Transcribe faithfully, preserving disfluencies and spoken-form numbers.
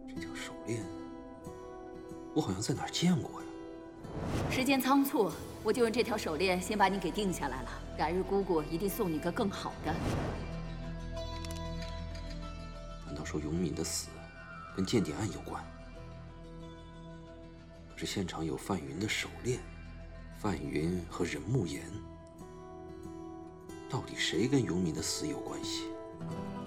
这条手链，我好像在哪儿见过呀。 时间仓促，我就用这条手链先把你给定下来了。改日姑姑一定送你个更好的。 难道说永敏的死跟间谍案有关？可是现场有范云的手链，范云和任慕言，到底谁跟永敏的死有关系？